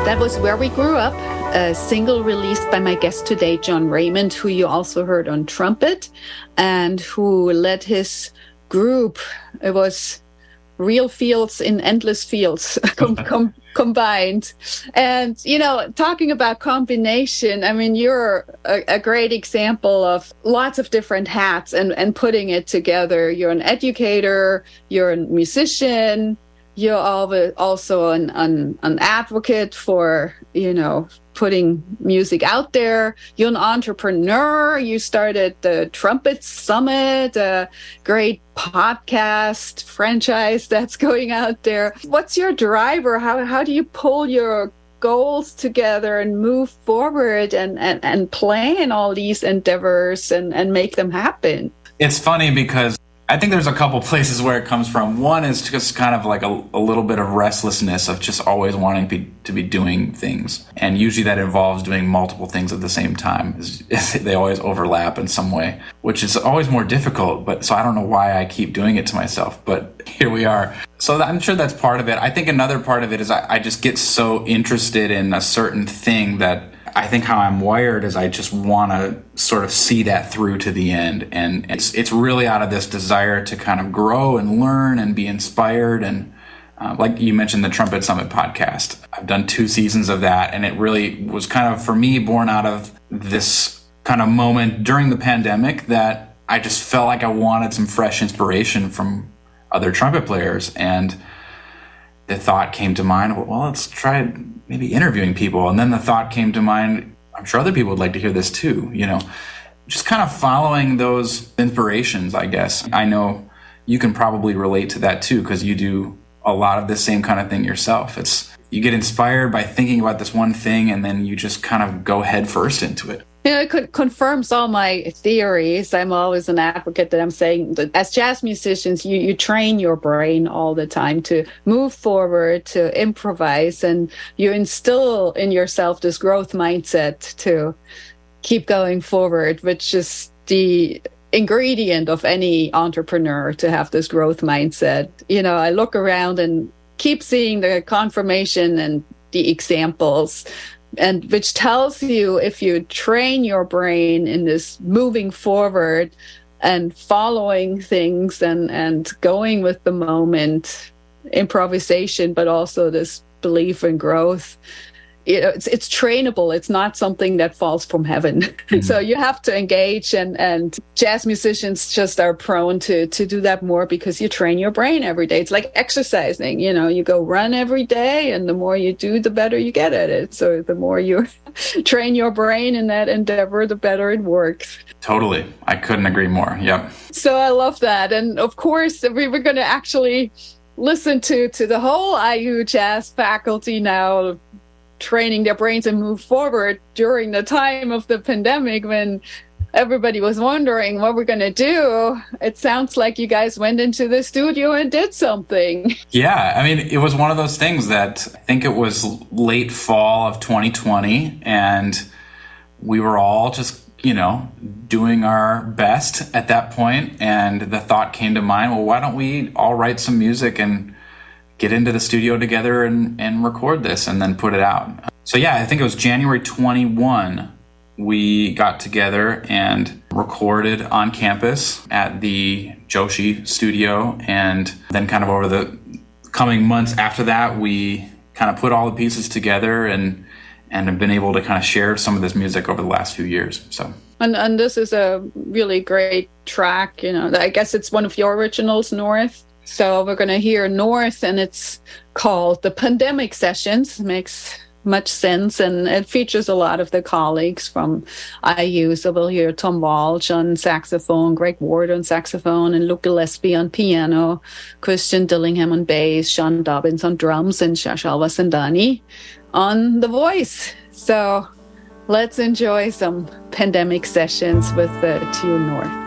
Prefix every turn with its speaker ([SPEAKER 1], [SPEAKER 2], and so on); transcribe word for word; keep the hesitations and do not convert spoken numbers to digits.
[SPEAKER 1] That was Where We Grew Up, a single released by my guest today, John Raymond, who you also heard on trumpet and who led his group. It was Real Fields in Endless Fields com- com- combined. And, you know, talking about combination, I mean, you're a, a great example of lots of different hats and, and putting it together. You're an educator, you're a musician, you're also an, an, an advocate for, you know, putting music out there. You're an entrepreneur. You started the Trumpet Summit, a great podcast franchise that's going out there. What's your driver? How how do you pull your goals together and move forward and, and, and plan all these endeavors and, and make them happen?
[SPEAKER 2] It's funny because I think there's a couple places where it comes from. One is just kind of like a, a little bit of restlessness of just always wanting to be, to be doing things. And usually that involves doing multiple things at the same time. They always overlap in some way, which is always more difficult. But so I don't know why I keep doing it to myself, but here we are. So I'm sure that's part of it. I think another part of it is I, I just get so interested in a certain thing that I think how I'm wired is I just want to sort of see that through to the end. And it's it's really out of this desire to kind of grow and learn and be inspired. And uh, like you mentioned, the Trumpet Summit podcast, I've done two seasons of that. And it really was kind of, for me, born out of this kind of moment during the pandemic that I just felt like I wanted some fresh inspiration from other trumpet players. And the thought came to mind, well, let's try maybe interviewing people. And then the thought came to mind, I'm sure other people would like to hear this too, you know, just kind of following those inspirations, I guess. I know you can probably relate to that too, because you do a lot of the same kind of thing yourself. It's, you get inspired by thinking about this one thing and then you just kind of go head first into it.
[SPEAKER 1] You know, it confirms all my theories. I'm always an advocate that I'm saying that as jazz musicians, you, you train your brain all the time to move forward, to improvise, and you instill in yourself this growth mindset to keep going forward, which is the ingredient of any entrepreneur, to have this growth mindset. You know, I look around and keep seeing the confirmation and the examples, and which tells you if you train your brain in this moving forward and following things and, and going with the moment, improvisation, but also this belief in growth, you know, it's it's trainable. It's not something that falls from heaven. Mm-hmm. So you have to engage, and, and jazz musicians just are prone to, to do that more because you train your brain every day. It's like exercising, you know, you go run every day, and the more you do, the better you get at it. So the more you train your brain in that endeavor, the better it works.
[SPEAKER 2] Totally. I couldn't agree more. Yep.
[SPEAKER 1] So I love that. And of course, we were going to actually listen to, to the whole I U Jazz faculty now training their brains and move forward during the time of the pandemic when everybody was wondering what we're going to do. It sounds like you guys went into the studio and did something.
[SPEAKER 2] Yeah, I mean, it was one of those things that I think it was late fall of twenty twenty, and we were all just, you know, doing our best at that point, and the thought came to mind, well, why don't we all write some music and get into the studio together and, and record this and then put it out. So yeah, I think it was January twenty-first, we got together and recorded on campus at the Joshi studio. And then kind of over the coming months after that, we kind of put all the pieces together and and have been able to kind of share some of this music over the last few years. So.
[SPEAKER 1] And and this is a really great track, you know, I guess it's one of your originals, North. So we're going to hear North, and it's called The Pandemic Sessions. Makes much sense, and it features a lot of the colleagues from I U. So we'll hear Tom Walsh on saxophone, Greg Ward on saxophone, and Luke Gillespie on piano, Christian Dillingham on bass, Sean Dobbins on drums, and Shashalva Sandani on the voice. So let's enjoy some Pandemic Sessions with the tune North.